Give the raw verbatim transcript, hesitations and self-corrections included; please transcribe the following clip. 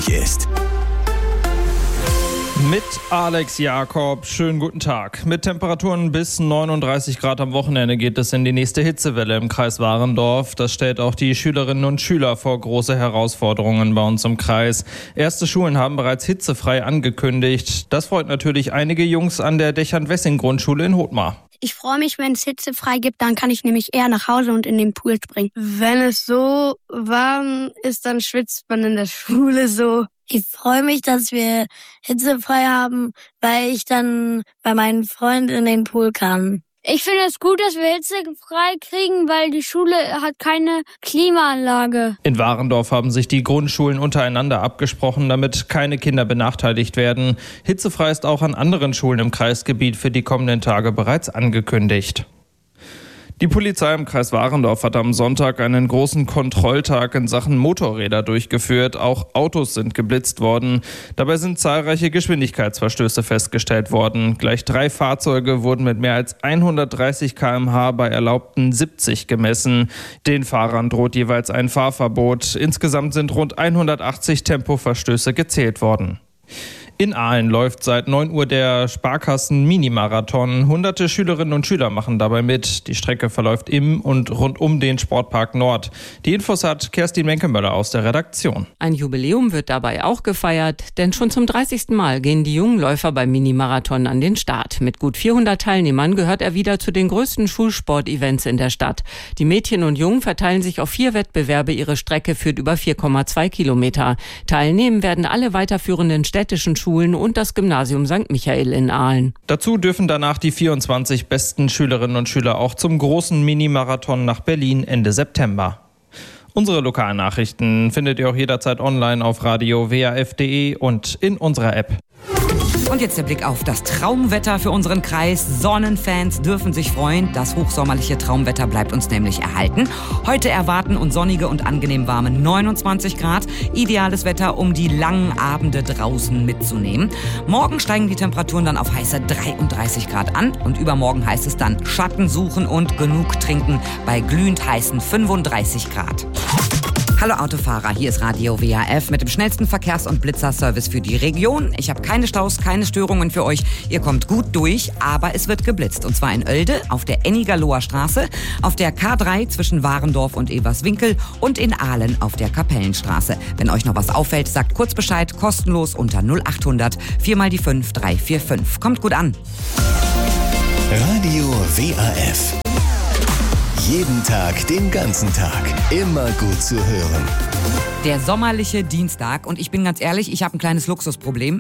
möglich ist. Mit Alex Jakob, schönen guten Tag. Mit Temperaturen bis neununddreißig Grad am Wochenende geht es in die nächste Hitzewelle im Kreis Warendorf. Das stellt auch die Schülerinnen und Schüler vor große Herausforderungen bei uns im Kreis. Erste Schulen haben bereits hitzefrei angekündigt. Das freut natürlich einige Jungs an der Dechern-Wessing-Grundschule in Hothmar. Ich freue mich, wenn es hitzefrei gibt, dann kann ich nämlich eher nach Hause und in den Pool springen. Wenn es so warm ist, dann schwitzt man in der Schule so. Ich freue mich, dass wir hitzefrei haben, weil ich dann bei meinen Freunden in den Pool kann. Ich finde es gut, dass wir hitzefrei kriegen, weil die Schule hat keine Klimaanlage. In Warendorf haben sich die Grundschulen untereinander abgesprochen, damit keine Kinder benachteiligt werden. Hitzefrei ist auch an anderen Schulen im Kreisgebiet für die kommenden Tage bereits angekündigt. Die Polizei im Kreis Warendorf hat am Sonntag einen großen Kontrolltag in Sachen Motorräder durchgeführt. Auch Autos sind geblitzt worden. Dabei sind zahlreiche Geschwindigkeitsverstöße festgestellt worden. Gleich drei Fahrzeuge wurden mit mehr als hundertdreißig Kilometer pro Stunde bei erlaubten siebzig gemessen. Den Fahrern droht jeweils ein Fahrverbot. Insgesamt sind rund hundertachtzig Tempoverstöße gezählt worden. In Aalen läuft seit neun Uhr der Sparkassen-Minimarathon. Hunderte Schülerinnen und Schüler machen dabei mit. Die Strecke verläuft im und rund um den Sportpark Nord. Die Infos hat Kerstin Menkemöller aus der Redaktion. Ein Jubiläum wird dabei auch gefeiert, denn schon zum dreißigsten Mal gehen die jungen Läufer beim Minimarathon an den Start. Mit gut vierhundert Teilnehmern gehört er wieder zu den größten Schulsport-Events in der Stadt. Die Mädchen und Jungen verteilen sich auf vier Wettbewerbe. Ihre Strecke führt über vier Komma zwei Kilometer. Teilnehmen werden alle weiterführenden städtischen Schulen und das Gymnasium Sankt Michael in Aalen. Dazu dürfen danach die vierundzwanzig besten Schülerinnen und Schüler auch zum großen Minimarathon nach Berlin Ende September. Unsere lokalen Nachrichten findet ihr auch jederzeit online auf radio w a f punkt d e und in unserer App. Und jetzt der Blick auf das Traumwetter für unseren Kreis. Sonnenfans dürfen sich freuen. Das hochsommerliche Traumwetter bleibt uns nämlich erhalten. Heute erwarten uns sonnige und angenehm warme neunundzwanzig Grad. Ideales Wetter, um die langen Abende draußen mitzunehmen. Morgen steigen die Temperaturen dann auf heiße dreiunddreißig Grad an. Und übermorgen heißt es dann Schatten suchen und genug trinken bei glühend heißen fünfunddreißig Grad. Hallo Autofahrer, hier ist Radio W A F mit dem schnellsten Verkehrs- und Blitzerservice für die Region. Ich habe keine Staus, keine Störungen für euch. Ihr kommt gut durch, aber es wird geblitzt. Und zwar in Oelde auf der Ennigaloer Straße, auf der K drei zwischen Warendorf und Everswinkel und in Aalen auf der Kapellenstraße. Wenn euch noch was auffällt, sagt kurz Bescheid, kostenlos unter null achthundert vier mal die fünf drei vier fünf. Kommt gut an. Radio W A F. Jeden Tag, den ganzen Tag. Immer gut zu hören. Der sommerliche Dienstag. Und ich bin ganz ehrlich, ich habe ein kleines Luxusproblem.